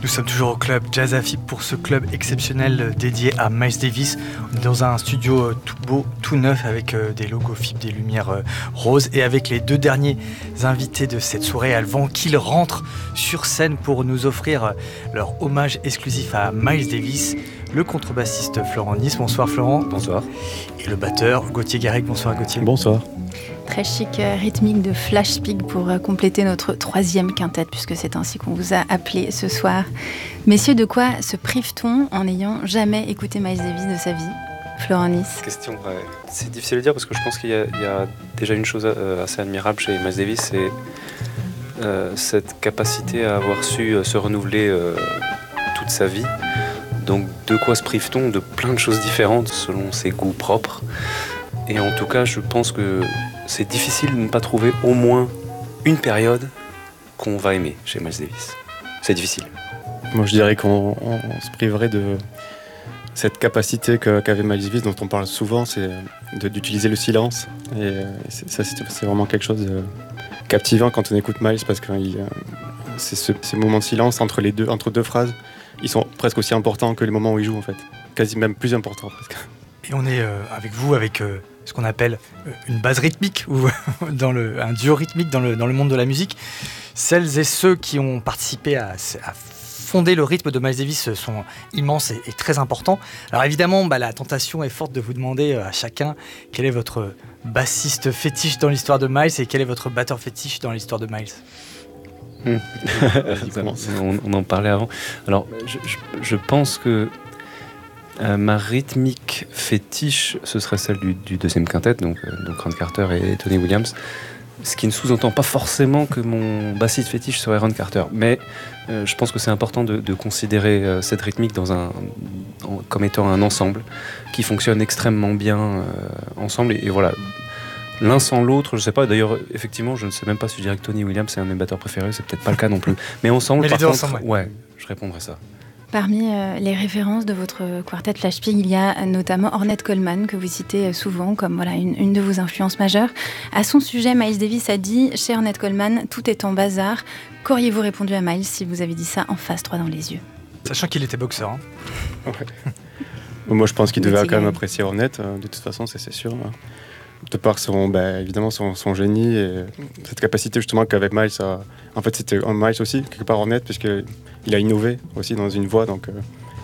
Nous sommes toujours au club Jazz Afib pour ce club exceptionnel dédié à Miles Davis. On est dans un studio tout beau, tout neuf avec des logos FIB, des lumières roses et avec les deux derniers invités de cette soirée avant qu'ils rentrent sur scène pour nous offrir leur hommage exclusif à Miles Davis. Le contrebassiste Florent Nice. Bonsoir Florent. Bonsoir. Et le batteur Gauthier Garrigue. Bonsoir Gauthier. Bonsoir. Très chic rythmique de Flash Pig pour compléter notre troisième quintette, puisque c'est ainsi qu'on vous a appelé ce soir. Messieurs, de quoi se prive-t-on en n'ayant jamais écouté Miles Davis de sa vie ? Florent Nice. Question, c'est difficile à dire parce que je pense qu'il y a déjà une chose assez admirable chez Miles Davis, c'est cette capacité à avoir su se renouveler toute sa vie. Donc de quoi se prive-t-on ? De plein de choses différentes selon ses goûts propres. Et en tout cas, je pense que c'est difficile de ne pas trouver au moins une période qu'on va aimer chez Miles Davis. C'est difficile. Moi, je dirais qu'on se priverait de cette capacité qu'avait Miles Davis, dont on parle souvent, c'est d'utiliser le silence. Et c'est vraiment quelque chose de captivant quand on écoute Miles, parce que ces moments de silence entre deux phrases, ils sont presque aussi importants que les moments où il joue, en fait. Quasi même plus importants, presque. Et on est avec vous, avec ce qu'on appelle une base rythmique, ou un duo rythmique dans le monde de la musique. Celles et ceux qui ont participé à fonder le rythme de Miles Davis sont immenses et très importants. Alors évidemment, la tentation est forte de vous demander à chacun quel est votre bassiste fétiche dans l'histoire de Miles et quel est votre batteur fétiche dans l'histoire de Miles. On en parlait avant. Alors, je pense que ma rythmique fétiche, ce serait celle du deuxième quintet, donc Ron Carter et Tony Williams. Ce qui ne sous-entend pas forcément que mon bassiste fétiche serait Ron Carter. Mais je pense que c'est important de considérer cette rythmique comme étant un ensemble qui fonctionne extrêmement bien ensemble. Et voilà, l'un sans l'autre, je ne sais pas. D'ailleurs, effectivement, je ne sais même pas si je dirais que Tony Williams est un de mes batteurs préférés. C'est peut-être pas le cas non plus. Mais ensemble, mais par les deux contre, ensemble, ouais, je répondrai ça. Parmi les références de votre quartet Flash Pig, il y a notamment Ornette Coleman, que vous citez souvent comme une de vos influences majeures. À son sujet, Miles Davis a dit « Chez Ornette Coleman, tout est en bazar ». Qu'auriez-vous répondu à Miles si vous avez dit ça en face, droit dans les yeux ? Sachant qu'il était boxeur. Hein. Ouais. Moi, je pense qu'il devait quand même apprécier Ornette, de toute façon, c'est sûr. De par évidemment son génie et cette capacité justement qu'avait Miles en fait c'était un Miles aussi quelque part Ornette, puisqu'il a innové aussi dans une voix, donc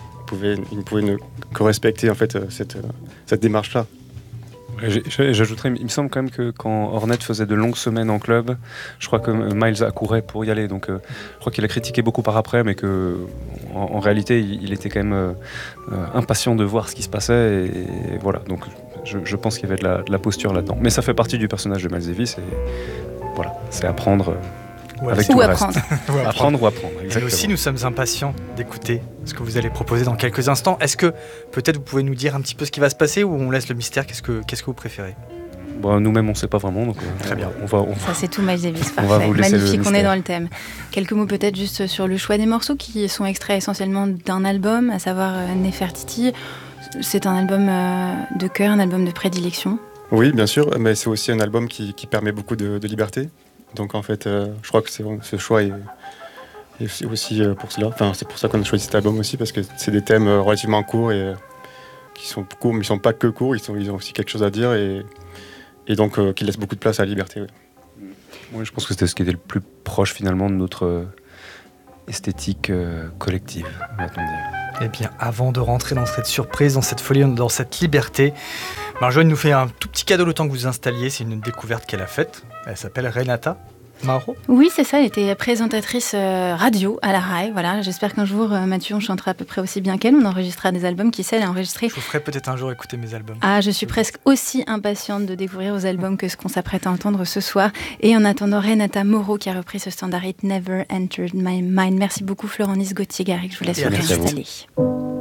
il pouvait ne que respecter en fait cette démarche là. J'ajouterais, il me semble quand même que quand Ornette faisait de longues semaines en club, je crois que Miles accourait pour y aller, donc je crois qu'il a critiqué beaucoup par après, mais que en réalité il était quand même impatient de voir ce qui se passait, et voilà, donc je pense qu'il y avait de la posture là-dedans. Mais ça fait partie du personnage de Miles Davis, et voilà, c'est apprendre avec tout le reste. Apprendre ou apprendre, exactement. Et aussi, nous sommes impatients d'écouter ce que vous allez proposer dans quelques instants. Est-ce que peut-être vous pouvez nous dire un petit peu ce qui va se passer, ou on laisse le mystère ? Qu'est-ce que vous préférez ? Nous-mêmes, on ne sait pas vraiment, donc très bien. Ça, c'est tout Miles Davis, parfait. On va vous laisser magnifique, on est dans le thème. Quelques mots peut-être juste sur le choix des morceaux qui sont extraits essentiellement d'un album, à savoir Nefertiti. C'est un album de cœur, un album de prédilection. Oui, bien sûr, mais c'est aussi un album qui permet beaucoup de liberté. Donc en fait, je crois que ce choix est aussi pour cela. Enfin, c'est pour ça qu'on a choisi cet album aussi, parce que c'est des thèmes relativement courts et qui sont courts, mais ils ne sont pas que courts, ils ont aussi quelque chose à dire et donc qui laissent beaucoup de place à la liberté. Oui. Oui, je pense que c'était ce qui était le plus proche finalement de notre esthétique collective, va-t-on dire. Eh bien, avant de rentrer dans cette surprise, dans cette folie, dans cette liberté, Marjolaine nous fait un tout petit cadeau le temps que vous installiez. C'est une découverte qu'elle a faite. Elle s'appelle Renata Mauro. Oui, c'est ça. Elle était présentatrice radio à la RAI. Voilà. J'espère qu'un jour, Mathieu, on chantera à peu près aussi bien qu'elle. On enregistrera des albums qui sait enregistrer. Je vous ferai peut-être un jour écouter mes albums. Ah, je suis presque aussi impatiente de découvrir vos albums que ce qu'on s'apprête à entendre ce soir. Et en attendant, Renata Mauro qui a repris ce standard It Never Entered My Mind. Merci beaucoup, Florent Nice, Gauthier Garrigue. Je vous laisse vous réinstaller.